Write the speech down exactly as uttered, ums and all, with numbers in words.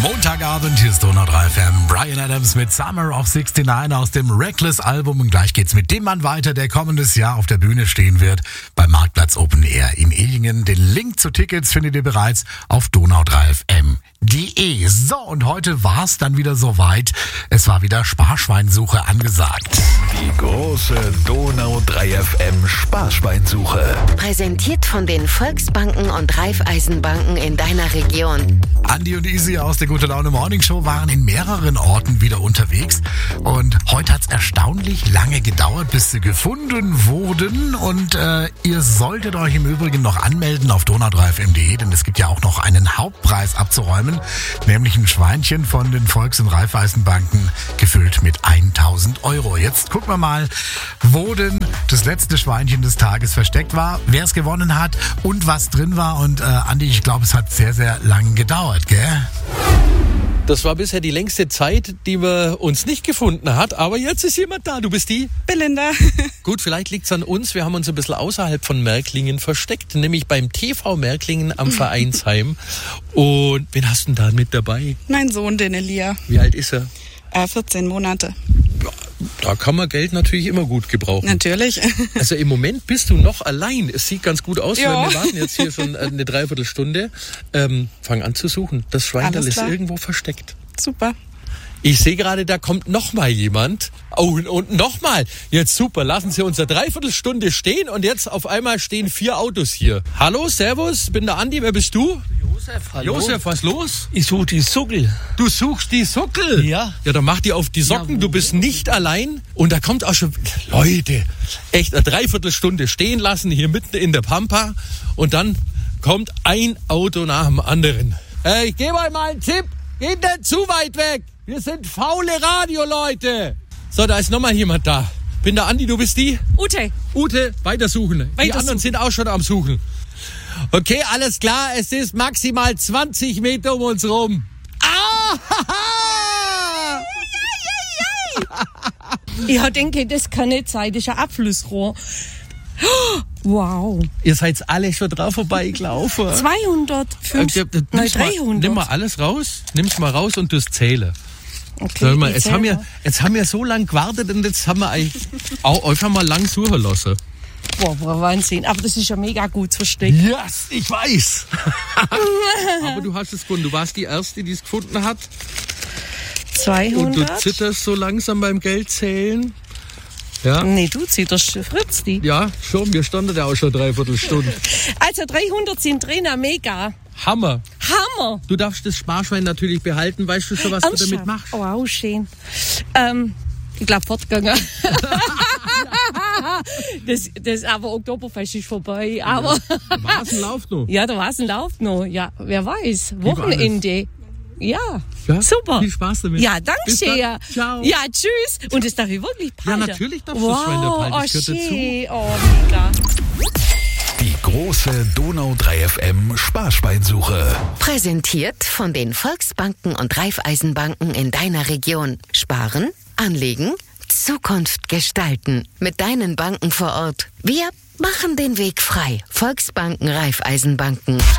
Montagabend, hier ist Donau drei F M. Bryan Adams mit Summer of neunundsiebzig aus dem Reckless-Album. Und gleich geht's mit dem Mann weiter, der kommendes Jahr auf der Bühne stehen wird beim Marktplatz Open Air in Ehingen. Den Link zu Tickets findet ihr bereits auf donau drei f m punkt de. So, und heute war's dann wieder soweit. Es war wieder Sparschweinsuche angesagt. Die große Donau drei F M Sparschweinsuche. Präsentiert von den Volksbanken und Raiffeisenbanken in deiner Region. Andi und Easy aus der Gute Laune Morning Show waren in mehreren Orten wieder unterwegs. Und heute hat's erstaunlich lange gedauert, bis sie gefunden wurden. Und äh, ihr solltet euch im Übrigen noch anmelden auf donau drei f m punkt de, denn es gibt ja auch noch einen Hauptpreis abzuräumen, nämlich ein Schweinchen von den Volks- und Raiffeisenbanken, gefüllt mit tausend Euro. Jetzt gucken wir mal, wo denn das letzte Schweinchen des Tages versteckt war, wer es gewonnen hat und was drin war. Und äh, Andi, ich glaube, es hat sehr, sehr lang gedauert, gell? Das war bisher die längste Zeit, die man uns nicht gefunden hat. Aber jetzt ist jemand da. Du bist die? Belinda. Gut, vielleicht liegt's an uns. Wir haben uns ein bisschen außerhalb von Märklingen versteckt. Nämlich beim T V Märklingen am Vereinsheim. Und wen hast du denn da mit dabei? Mein Sohn, den Elia. Wie alt ist er? Äh, vierzehn Monate. Ja, da kann man Geld natürlich immer gut gebrauchen. Natürlich. Also im Moment bist du noch allein. Es sieht ganz gut aus, Ja. weil wir warten jetzt hier schon eine Dreiviertelstunde. Ähm, fang an zu suchen. Das Schweintal Alles ist klar. irgendwo versteckt. Super. Ich sehe gerade, da kommt noch mal jemand. Oh, und, und noch mal. Jetzt super. Lassen Sie uns eine Dreiviertelstunde stehen und jetzt auf einmal stehen vier Autos hier. Hallo, servus, bin der Andi. Wer bist du? Josef, hallo. Josef, was los? Ich suche die Suckel. Du suchst die Sockel? Ja. Ja, dann mach die auf die Socken. Jawohl. Du bist nicht allein. Und da kommt auch schon... Leute, echt eine Dreiviertelstunde stehen lassen, hier mitten in der Pampa. Und dann kommt ein Auto nach dem anderen. Äh, ich gebe euch mal einen Tipp. Geht nicht zu weit weg. Wir sind faule Radioleute. So, da ist nochmal jemand da. Bin der Andi, du bist die? Ute. Ute, weitersuchen. Die Weitersuchen. anderen sind auch schon am Suchen. Okay, alles klar. Es ist maximal zwanzig Meter um uns rum. Ah! Ich denke, das kann nicht sein, das ist ein Abflussrohr. Wow. Ihr seid alle schon drauf vorbeigelaufen. zweihundert, fünf, Äh, nein, nimm's mal- dreihundert. Nimm mal alles raus, nimm's mal raus und das zähle. Okay, Sag mal, ich jetzt zähl haben, wir, mal. jetzt haben wir so lange gewartet und jetzt haben wir eigentlich auch einfach mal lang suchen lassen. Boah, boah, Wahnsinn. Aber das ist ja mega gut versteckt. Yes, ich weiß. Aber du hast es gefunden. Du warst die Erste, die es gefunden hat. Und du zweihundert. zitterst so langsam beim Geldzählen. Ja, Nee, du zitterst, Fritz, die. ja, schon. Wir standen ja auch schon dreiviertel Stunde. Also dreihundert sind drin, mega. Hammer. Hammer. Du darfst das Sparschwein natürlich behalten. Weißt du schon, was du damit Ernsthaft? machst? Oh, auch schön. Ähm, ich glaube, fortgegangen. das, das, aber Oktoberfest ist vorbei. Aber Der Vasen läuft noch. ja, der Vasen läuft noch. Ja, wer weiß. Wochenende. Ja, Ja, super. viel Spaß damit. Ja, danke Bis dann. schön. Ciao. Ja, tschüss. Und das darf ich wirklich behalten. Ja, natürlich darfst du das wow, Schwein da behalten. Oh, Das gehört dazu. schön. Oh, mega. Die große Donau drei F M Sparschweinsuche. Präsentiert von den Volksbanken und Raiffeisenbanken in deiner Region. Sparen, anlegen, Zukunft gestalten. Mit deinen Banken vor Ort. Wir machen den Weg frei. Volksbanken, Raiffeisenbanken.